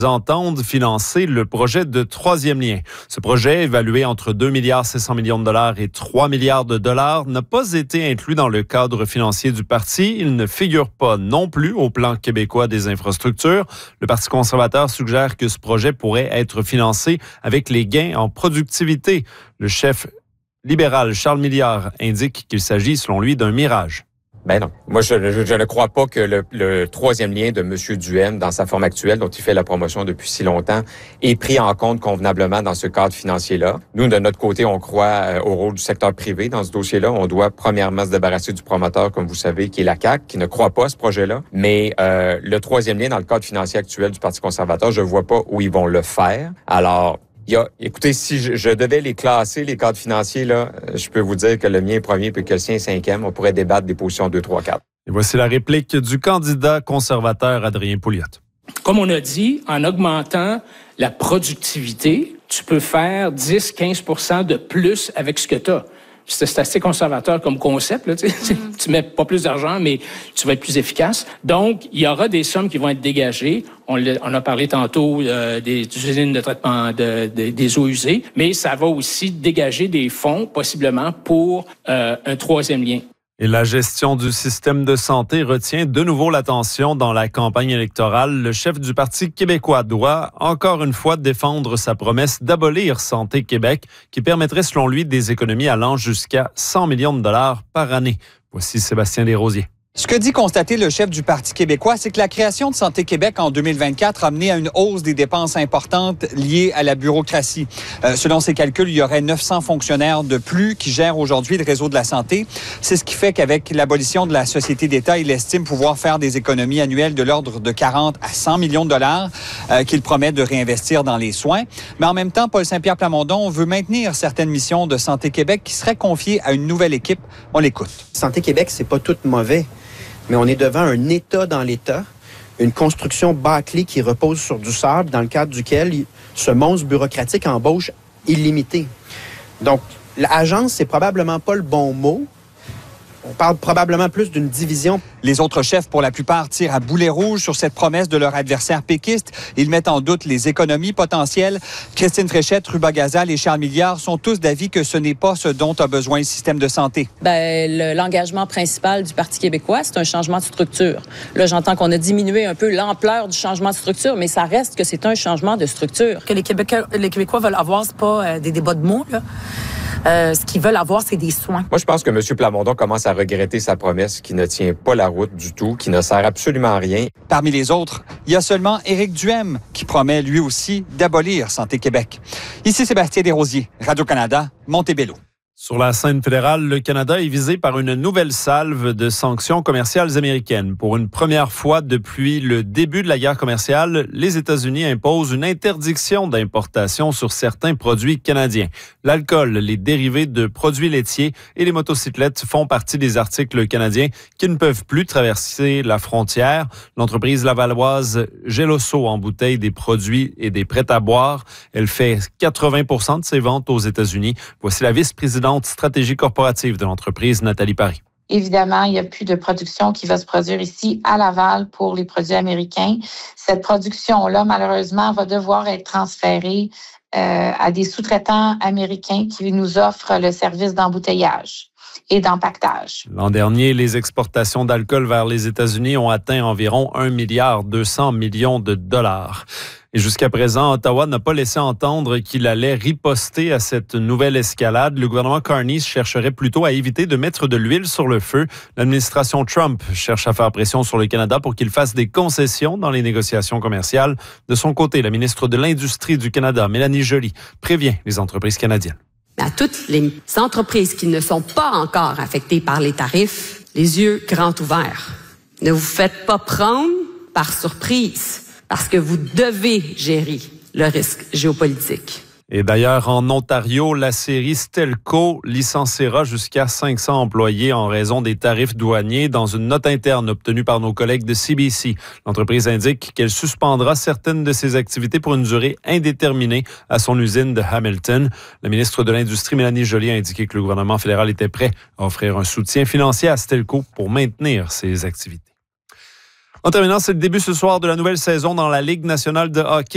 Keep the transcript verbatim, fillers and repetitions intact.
entendent financer le projet de troisième lien. Ce projet, évalué entre deux milliards six cents millions de dollars et trois milliards de dollars, n'a pas été inclus dans le cadre financier du parti. Il ne figure pas non plus au plan québécois des infrastructures. Le Parti conservateur suggère que ce projet pourrait être financé avec les gains en productivité. Le chef libéral Charles Milliard indique qu'il s'agit, selon lui, d'un mirage. Ben non. Moi, je, je, je ne crois pas que le, le troisième lien de M. Duhem, dans sa forme actuelle, dont il fait la promotion depuis si longtemps, est pris en compte convenablement dans ce cadre financier-là. Nous, de notre côté, on croit au rôle du secteur privé dans ce dossier-là. On doit premièrement se débarrasser du promoteur, comme vous savez, qui est la C A Q, qui ne croit pas à ce projet-là. Mais euh, le troisième lien dans le cadre financier actuel du Parti conservateur, je ne vois pas où ils vont le faire. Alors, il y a, écoutez, si je, je devais les classer, les cadres financiers, là, je peux vous dire que le mien est premier puis que le sien est cinquième. On pourrait débattre des positions deux, trois, quatre. Et voici la réplique du candidat conservateur Adrien Pouliot. Comme on a dit, en augmentant la productivité, tu peux faire dix à quinze pour cent de plus avec ce que tu as. C'est assez conservateur comme concept. Là, tu sais. Mm. Tu mets pas plus d'argent, mais tu vas être plus efficace. Donc, il y aura des sommes qui vont être dégagées. On, on a parlé tantôt euh, des usines de traitement de, de, des eaux usées, mais ça va aussi dégager des fonds, possiblement, pour euh, un troisième lien. Et la gestion du système de santé retient de nouveau l'attention dans la campagne électorale. Le chef du Parti québécois doit, encore une fois, défendre sa promesse d'abolir Santé Québec, qui permettrait, selon lui, des économies allant jusqu'à cent millions de dollars par année. Voici Sébastien Desrosiers. Ce que dit constater le chef du Parti québécois, c'est que la création de Santé Québec en deux mille vingt-quatre a mené à une hausse des dépenses importantes liées à la bureaucratie. Euh, selon ses calculs, il y aurait neuf cents fonctionnaires de plus qui gèrent aujourd'hui le réseau de la santé. C'est ce qui fait qu'avec l'abolition de la Société d'État, il estime pouvoir faire des économies annuelles de l'ordre de quarante à cent millions de dollars euh, qu'il promet de réinvestir dans les soins. Mais en même temps, Paul Saint-Pierre Plamondon veut maintenir certaines missions de Santé Québec qui seraient confiées à une nouvelle équipe. On l'écoute. Santé Québec, c'est pas tout mauvais. Mais on est devant un État dans l'État, une construction bâclée qui repose sur du sable, dans le cadre duquel ce monstre bureaucratique embauche illimité. Donc, l'agence, c'est probablement pas le bon mot. On parle probablement plus d'une division. Les autres chefs, pour la plupart, tirent à boulet rouge sur cette promesse de leur adversaire péquiste. Ils mettent en doute les économies potentielles. Christine Fréchette, Ruba Gazal et Charles Milliard sont tous d'avis que ce n'est pas ce dont a besoin le système de santé. Ben, le, l'engagement principal du Parti québécois, c'est un changement de structure. Là, j'entends qu'on a diminué un peu l'ampleur du changement de structure, mais ça reste que c'est un changement de structure. Que les Québécois, les Québécois veulent avoir, c'est pas euh, des débats de mots, là. Euh, ce qu'ils veulent avoir, c'est des soins. Moi, je pense que M. Plamondon commence à regretter sa promesse qui ne tient pas la route du tout, qui ne sert absolument à rien. Parmi les autres, il y a seulement Éric Duhem qui promet lui aussi d'abolir Santé Québec. Ici Sébastien Desrosiers, Radio-Canada, Montebello. Sur la scène fédérale, le Canada est visé par une nouvelle salve de sanctions commerciales américaines. Pour une première fois depuis le début de la guerre commerciale, les États-Unis imposent une interdiction d'importation sur certains produits canadiens. L'alcool, les dérivés de produits laitiers et les motocyclettes font partie des articles canadiens qui ne peuvent plus traverser la frontière. L'entreprise lavalloise Geloso en bouteille des produits et des prêts à boire. Elle fait quatre-vingts pour cent de ses ventes aux États-Unis. Voici la vice-présidente stratégie corporative de l'entreprise, Nathalie Paris. Évidemment, il n'y a plus de production qui va se produire ici à Laval pour les produits américains. Cette production-là, malheureusement, va devoir être transférée euh, à des sous-traitants américains qui nous offrent le service d'embouteillage et d'empaquetage. L'an dernier, les exportations d'alcool vers les États-Unis ont atteint environ un milliard deux cents millions de dollars. Et jusqu'à présent, Ottawa n'a pas laissé entendre qu'il allait riposter à cette nouvelle escalade. Le gouvernement Carney chercherait plutôt à éviter de mettre de l'huile sur le feu. L'administration Trump cherche à faire pression sur le Canada pour qu'il fasse des concessions dans les négociations commerciales. De son côté, la ministre de l'Industrie du Canada, Mélanie Joly, prévient les entreprises canadiennes. À toutes les entreprises qui ne sont pas encore affectées par les tarifs, les yeux grands ouverts. Ne vous faites pas prendre par surprise, parce que vous devez gérer le risque géopolitique. Et d'ailleurs, en Ontario, la série Stelco licenciera jusqu'à cinq cents employés en raison des tarifs douaniers dans une note interne obtenue par nos collègues de C B C. L'entreprise indique qu'elle suspendra certaines de ses activités pour une durée indéterminée à son usine de Hamilton. La ministre de l'Industrie, Mélanie Joly, a indiqué que le gouvernement fédéral était prêt à offrir un soutien financier à Stelco pour maintenir ses activités. En terminant, c'est le début ce soir de la nouvelle saison dans la Ligue nationale de hockey.